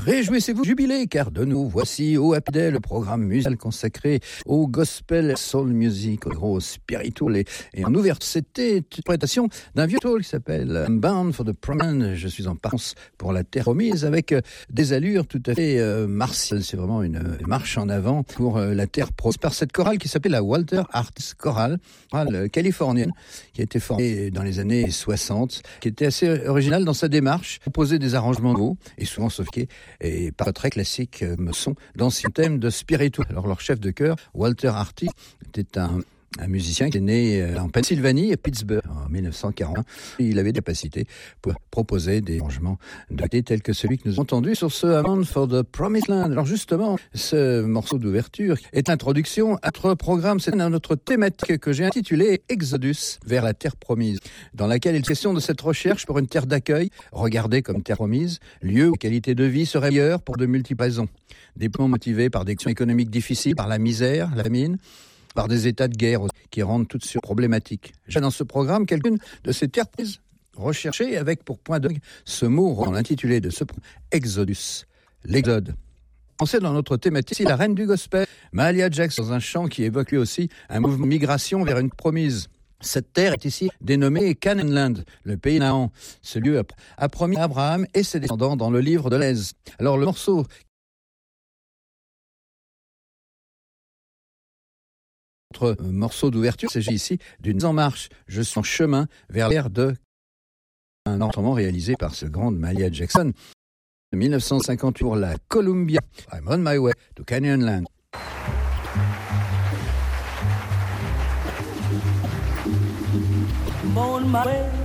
Réjouissez-vous, jubilez, car de nous voici au Happy Day, le programme musical consacré au gospel, soul music, au gros spiritual. Et en ouverture, c'était une interprétation d'un vieux tour qui s'appelle I'm Bound for the Promise. Je suis en partance pour la terre promise, avec des allures tout à fait martiales. C'est vraiment une marche en avant pour la terre promise par cette chorale qui s'appelle la Walter Artis Chorale californienne, qui a été formée dans les années 60, qui était assez originale dans sa démarche, proposer des arrangements nouveaux et souvent sophistiqués et pas très classiques me sont d'anciens thèmes de spirituel. Alors leur chef de chœur, Walter Artis, était un musicien qui est né en Pennsylvanie et Pittsburgh en 1940. Il avait des capacités pour proposer des arrangements de tels que celui que nous avons entendu sur ce Bound for the Promised Land. Alors justement, ce morceau d'ouverture est l'introduction à notre programme. C'est notre thématique que j'ai intitulée Exodus vers la terre promise, dans laquelle il est question de cette recherche pour une terre d'accueil, regardée comme terre promise, lieu où la qualité de vie serait meilleure pour de multiples raisons. Des plans motivés par des actions économiques difficiles, par la misère, la famine, par des états de guerre qui rendent toutes sur problématiques. J'ai dans ce programme quelqu'une de ces terres prises recherchées avec pour point de ce mot dans l'intitulé de ce Exodus, l'exode. On sait dans notre thématique, la reine du gospel, Mahalia Jackson, dans un chant qui évoque lui aussi un mouvement de migration vers une promise. Cette terre est ici dénommée Canaan Land, le pays Naan. Ce lieu a promis à Abraham et ses descendants dans le livre de l'Èse. Alors le morceau Notre morceau d'ouverture s'agit ici d'une mise en marche. Je suis en chemin vers l'ère de un enregistrement réalisé par ce grand Mahalia Jackson de 1950 pour la Columbia. I'm on my way to Canaan Land. I'm on my way